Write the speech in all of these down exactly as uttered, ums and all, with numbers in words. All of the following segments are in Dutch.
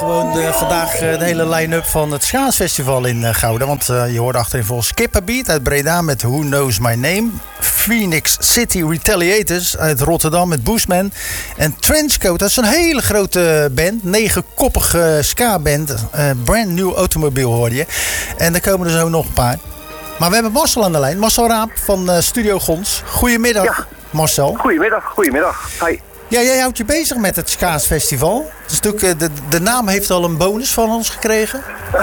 gewoon uh, vandaag uh, de hele line-up van het Schaasfestival in uh, Gouda. Want uh, je hoorde achterin volgens Skipperbeat uit Breda met Who Knows My Name. Phoenix City Retaliators uit Rotterdam met Boosman. En Trenchcoat, dat is een hele grote band. Negenkoppige ska-band. Uh, Brand New Automobile hoorde je. En er komen er zo nog een paar. Maar we hebben Marcel aan de lijn. Marcel Raap van uh, Studio Gons. Goedemiddag, ja. Marcel. Goedemiddag, goedemiddag. Hi. Ja, jij houdt je bezig met het Schaasfestival. Dus de, de naam heeft al een bonus van ons gekregen.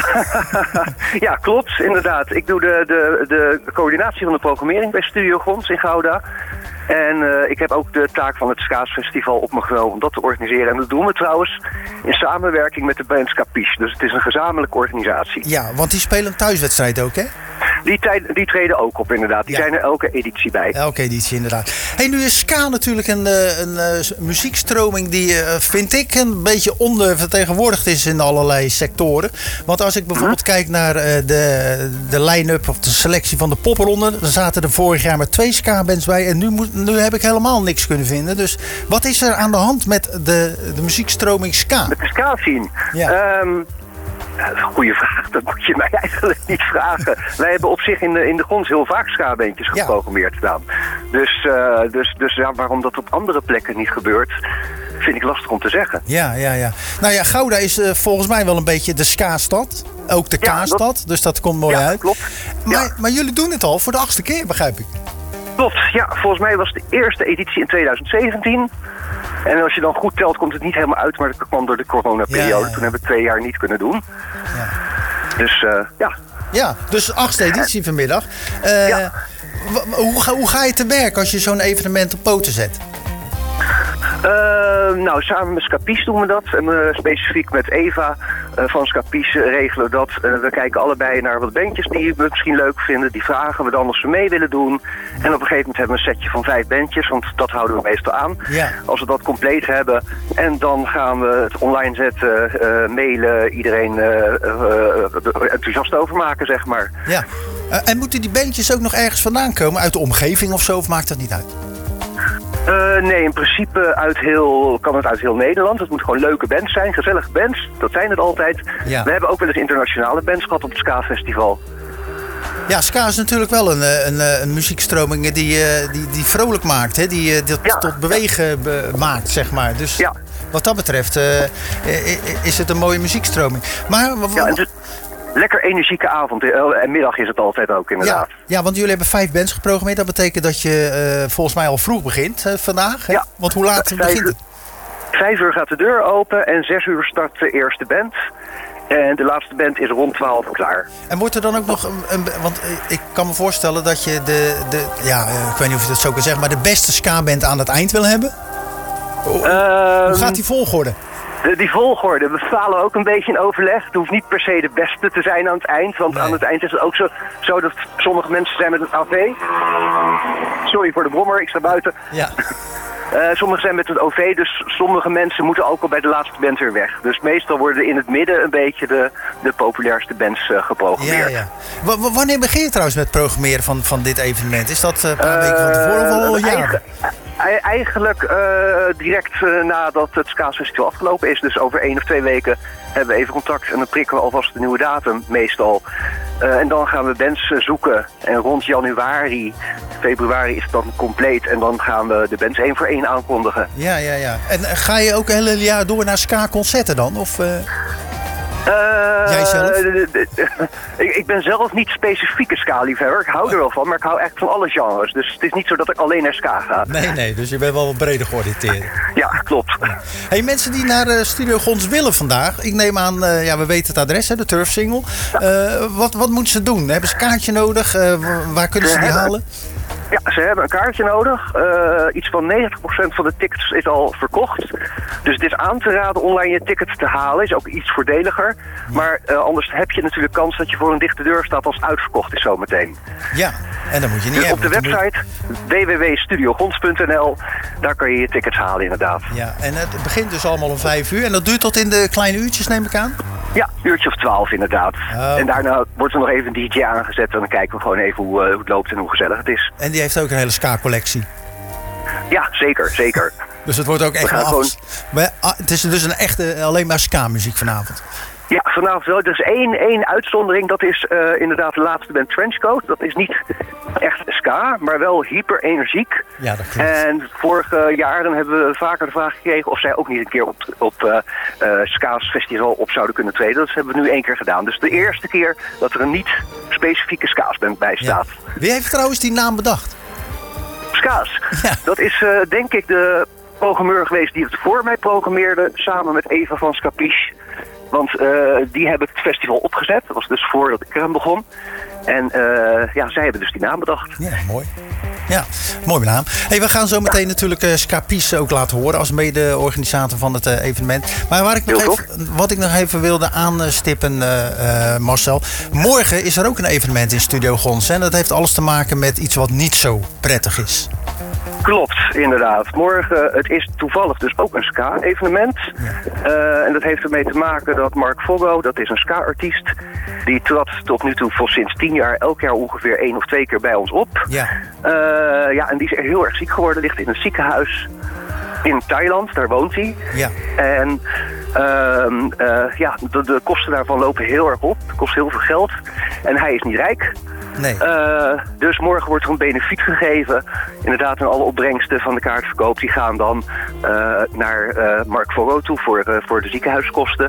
Ja, klopt, inderdaad. Ik doe de, de, de coördinatie van de programmering bij Studio Gons in Gouda. En uh, ik heb ook de taak van het Schaasfestival op me genomen om dat te organiseren. En dat doen we trouwens in samenwerking met de band Capiche. Dus het is een gezamenlijke organisatie. Ja, want die spelen een thuiswedstrijd ook, hè? Die, tijd, die treden ook op, inderdaad. Die ja. zijn er elke editie bij. Elke editie, inderdaad. Hey, nu is ska natuurlijk een, een, een muziekstroming die, vind ik, een beetje ondervertegenwoordigd is in allerlei sectoren. Want als ik bijvoorbeeld hm? kijk naar de, de line-up of de selectie van de popronde, dan zaten er vorig jaar maar twee ska-bands bij. En nu, moet, nu heb ik helemaal niks kunnen vinden. Dus wat is er aan de hand met de, de muziekstroming ska? Met de ska-scene? Ja. Um, Goeie vraag, dat moet je mij eigenlijk niet vragen. Wij hebben op zich in de, in de Gons heel vaak ska-bandjes geprogrammeerd gedaan. Dus, uh, dus, dus ja, waarom dat op andere plekken niet gebeurt, vind ik lastig om te zeggen. Ja, ja, ja. Nou ja, Gouda is uh, volgens mij wel een beetje de ska-stad. Ook de ja, K-stad, dat... dus dat komt mooi ja, uit. Klopt. Maar, ja. maar jullie doen het al voor de achtste keer, begrijp ik. Klopt, ja. Volgens mij was de eerste editie in tweeduizend zeventien. En als je dan goed telt, komt het niet helemaal uit, maar dat kwam door de coronaperiode. Ja, ja, ja. Toen hebben we twee jaar niet kunnen doen. Ja. Dus uh, ja. Ja, dus achtste editie vanmiddag. Uh, ja. w- hoe, ga, hoe ga je te werk als je zo'n evenement op poten zet? Uh, nou, samen met Capiche doen we dat. En uh, specifiek met Eva uh, van Capiche regelen we dat. Uh, we kijken allebei naar wat bandjes die we misschien leuk vinden. Die vragen we dan of ze mee willen doen. En op een gegeven moment hebben we een setje van vijf bandjes. Want dat houden we meestal aan. Ja. Als we dat compleet hebben. En dan gaan we het online zetten, uh, mailen. Iedereen uh, uh, enthousiast over maken, zeg maar. Ja. Uh, en moeten die bandjes ook nog ergens vandaan komen? Uit de omgeving of zo? Of maakt dat niet uit? Uh, nee, in principe uit heel, kan het uit heel Nederland. Het moet gewoon leuke bands zijn, gezellige bands. Dat zijn het altijd. Ja. We hebben ook wel eens internationale bands gehad op het Ska-festival. Ja, ska is natuurlijk wel een, een, een muziekstroming die, die, die vrolijk maakt. Hè? Die, die ja. tot bewegen be- maakt, zeg maar. Dus ja. wat dat betreft uh, is het een mooie muziekstroming. Maar... Ja, en lekker energieke avond en middag is het altijd ook, inderdaad. Ja, ja, want jullie hebben vijf bands geprogrammeerd. Dat betekent dat je uh, volgens mij al vroeg begint uh, vandaag. Hè? Ja. Want hoe laat vijf, begint het? Vijf uur gaat de deur open en zes uur start de eerste band. En de laatste band is rond twaalf klaar. En wordt er dan ook nog een... een want ik kan me voorstellen dat je de... de ja, ik weet niet of je dat zo kan zeggen, maar de beste ska-band aan het eind wil hebben? Hoe, uh, hoe gaat die volgorde? De, die volgorde bepalen we ook een beetje in overleg. Het hoeft niet per se de beste te zijn aan het eind. Want nee. aan het eind is het ook zo, zo dat sommige mensen zijn met het A V. Sorry voor de brommer, ik sta buiten. Ja. Uh, sommigen zijn met het O V, dus sommige mensen moeten ook al bij de laatste band weer weg. Dus meestal worden in het midden een beetje de, de populairste bands uh, geprogrammeerd. Ja, ja. W- w- wanneer begin je trouwens met programmeren van, van dit evenement? Is dat uh, een paar uh, weken van tevoren of al een jaar? Eigenlijk uh, direct uh, nadat het Schaasfestival afgelopen is. Dus over één of twee weken hebben we even contact en dan prikken we alvast de nieuwe datum meestal. Uh, en dan gaan we bands uh, zoeken. En rond januari, februari is het dan compleet. En dan gaan we de bands één voor één aankondigen. Ja, ja, ja. En uh, ga je ook een hele jaar door naar ska-concerten dan? Of... Uh... Uh, Jij zelf? ik, ik ben zelf niet specifieke ska-liefhebber. Ik hou er wel van, maar ik hou echt van alle genres. Dus het is niet zo dat ik alleen naar ska ga. Nee, nee, dus je bent wel wat breder georiënteerd. Ja, klopt. Hey, mensen die naar uh, Studio Gons willen vandaag. Ik neem aan, uh, ja, we weten het adres, hè, de Turf Single. Ja. Uh, wat, wat moeten ze doen? Hebben ze een kaartje nodig? Uh, waar kunnen ze, ze die hebben... halen? Ja, ze hebben een kaartje nodig. Uh, iets van negentig procent van de tickets is al verkocht. Dus het is aan te raden online je ticket te halen. Is ook iets voordeliger. Maar uh, anders heb je natuurlijk kans dat je voor een dichte deur staat als het uitverkocht is zometeen. Ja, en dan moet je niet dus hebben. Op de website w w w punt studio gons punt n l, daar kan je je tickets halen inderdaad. Ja, en het begint dus allemaal om vijf uur. En dat duurt tot in de kleine uurtjes, neem ik aan? Ja, uurtje of twaalf inderdaad. Oh. En daarna wordt er nog even een D J aangezet en dan kijken we gewoon even hoe, uh, hoe het loopt en hoe gezellig het is. En die heeft ook een hele ska-collectie. Ja, zeker, zeker. Dus het wordt ook echt wel gewoon... af... Het is dus een echte, alleen maar ska-muziek vanavond. Ja, vanavond wel. Er is één, één uitzondering. Dat is uh, inderdaad de laatste band Trenchcoat. Dat is niet echt ska, maar wel hyper-energiek. Ja, dat klopt. En vorig jaar dan hebben we vaker de vraag gekregen of zij ook niet een keer op, op uh, uh, Ska's festival op zouden kunnen treden. Dat hebben we nu één keer gedaan. Dus de eerste keer dat er een niet specifieke Ska's band bij staat. Ja. Wie heeft trouwens die naam bedacht? Ska's. Ja. Dat is uh, denk ik de programmeur geweest die het voor mij programmeerde, samen met Eva van Scapiche. Want uh, die hebben het festival opgezet. Dat was dus voordat ik eraan begon. En uh, ja, zij hebben dus die naam bedacht. Ja, mooi. Ja, mooie naam. Hey, we gaan zo meteen ja. natuurlijk uh, Scapiche ook laten horen als mede-organisator van het uh, evenement. Maar waar ik nog even, wat ik nog even wilde aanstippen, uh, uh, Marcel. Morgen is er ook een evenement in Studio Gons. En dat heeft alles te maken met iets wat niet zo prettig is. Klopt, inderdaad. Morgen, het is toevallig dus ook een ska-evenement. Ja. Uh, en dat heeft ermee te maken dat Mark Foggo, dat is een ska-artiest, die trad tot nu toe voor sinds tien jaar elk jaar ongeveer één of twee keer bij ons op. Ja. Uh, ja, en die is heel erg ziek geworden, ligt in een ziekenhuis in Thailand, daar woont hij. Ja. En uh, uh, ja, de, de kosten daarvan lopen heel erg op. Het kost heel veel geld. En hij is niet rijk. Nee. Uh, dus morgen wordt er een benefiet gegeven. Inderdaad, en alle opbrengsten van de kaartverkoop die gaan dan uh, naar uh, Mark Foggo toe voor, uh, voor de ziekenhuiskosten.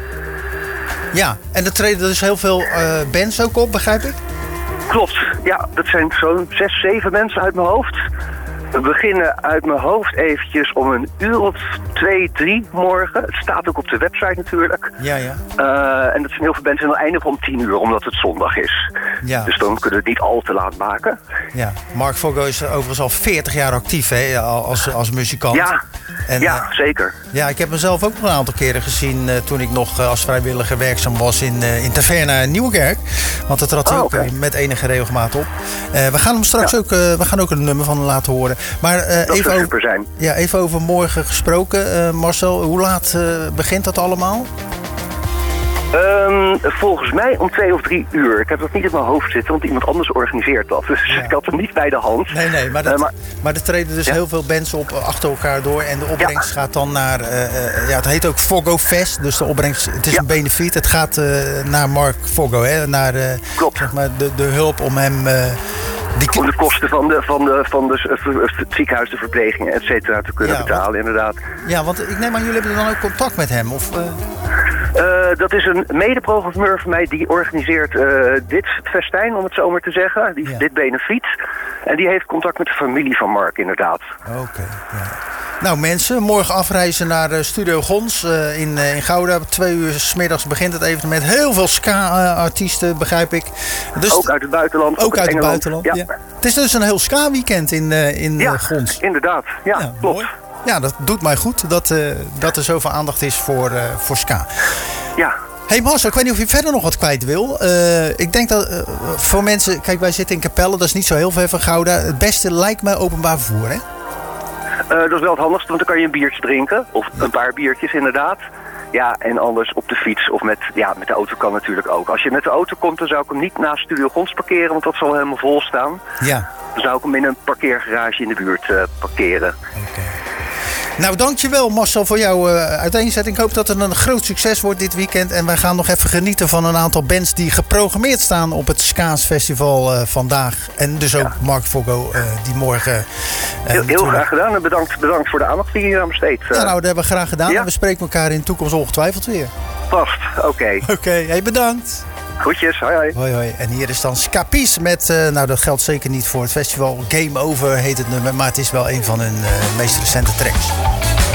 Ja, en er treden dus heel veel uh, bands ook op, begrijp ik? Klopt, ja, dat zijn zo'n zes, zeven mensen uit mijn hoofd. We beginnen uit mijn hoofd eventjes om een uur of twee, drie morgen. Het staat ook op de website natuurlijk. Ja, ja. Uh, en dat zijn heel veel mensen en dan eindigen om tien uur, omdat het zondag is. Ja. Dus dan kunnen we het niet al te laat maken. Ja, Mark Foggo is overigens al veertig jaar actief, hè, als, als muzikant. Ja, en, ja uh, zeker. Ja, ik heb mezelf ook nog een aantal keren gezien uh, toen ik nog uh, als vrijwilliger werkzaam was in, uh, in Taverna Nieuwekerk. Want dat trad hij oh, ook okay. uh, met enige regelmaat op. Uh, we gaan hem straks ja. ook, uh, we gaan ook een nummer van hem laten horen. Maar uh, dat even, zou super zijn. Ja, even over morgen gesproken. Uh, Marcel, hoe laat uh, begint dat allemaal? Um, volgens mij om twee of drie uur. Ik heb dat niet in mijn hoofd zitten, want iemand anders organiseert dat. Dus ja. ik had het niet bij de hand. Nee, nee, maar, dat, uh, maar, maar er treden dus ja. heel veel bands op achter elkaar door. En de opbrengst ja. gaat dan naar... Uh, uh, ja, het heet ook Foggo Fest. Dus de opbrengst, het is ja. een benefiet. Het gaat uh, naar Mark Foggo, hè? Naar uh, Klopt. Zeg maar, de, de hulp om hem... Uh, Die... Om de kosten van, de, van, de, van de, het ziekenhuis, de verplegingen, et cetera, te kunnen ja, betalen, want, inderdaad. Ja, want ik neem aan, jullie hebben dan ook contact met hem, of... Uh... Uh, dat is een mede-programmeur van mij die organiseert uh, dit festijn, om het zo maar te zeggen. Die, ja. Dit benefiet. En die heeft contact met de familie van Mark, inderdaad. Oké, okay, ja. Nou mensen, morgen afreizen naar uh, Studio Gons uh, in, uh, in Gouda. Twee uur 's middags begint het evenement. Heel veel ska-artiesten, begrijp ik. Dus ook uit het buitenland. Ook, ook uit het buitenland, ja. ja. Het is dus een heel ska-weekend in, uh, in ja, uh, Gons. Inderdaad. Ja, ja klopt. Mooi. Ja, dat doet mij goed dat, uh, dat er zoveel aandacht is voor, uh, voor ska. Ja. Hey Marcel, ik weet niet of je verder nog wat kwijt wil. Uh, ik denk dat uh, voor mensen... Kijk, wij zitten in Capelle, dat is niet zo heel ver van Gouda. Het beste lijkt mij openbaar vervoer, hè? Uh, dat is wel het handigste, want dan kan je een biertje drinken. Of een paar biertjes, inderdaad. Ja, en anders op de fiets of met, ja, met de auto kan natuurlijk ook. Als je met de auto komt, dan zou ik hem niet naast Studio Gons parkeren, want dat zal helemaal vol staan. Ja. Dan zou ik hem in een parkeergarage in de buurt uh, parkeren. Okay. Nou, dankjewel Marcel voor jouw uh, uiteenzetting. Ik hoop dat het een groot succes wordt dit weekend. En wij gaan nog even genieten van een aantal bands die geprogrammeerd staan op het Ska's Festival uh, vandaag. En dus ook ja. Mark Foggo uh, die morgen... Uh, heel, heel graag gedaan en bedankt, bedankt voor de aandacht die je hier aan besteedt. Uh. Ja, nou, dat hebben we graag gedaan. Ja. En we spreken elkaar in de toekomst ongetwijfeld weer. Past, oké. Okay. Oké, okay, hey, bedankt. Groetjes, hoi hoi. Hoi hoi. En hier is dan Scapiche met, uh, nou dat geldt zeker niet voor het festival. Game Over heet het nummer, maar het is wel een van hun uh, meest recente tracks.